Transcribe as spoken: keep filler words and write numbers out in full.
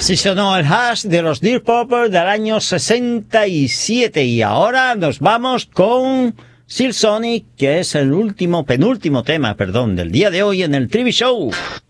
Así sonó el Hush de los Deep Purple del año sesenta y siete. Y ahora nos vamos con Silk Sonic, que es el último, penúltimo tema, perdón, del día de hoy en el Trivi Show.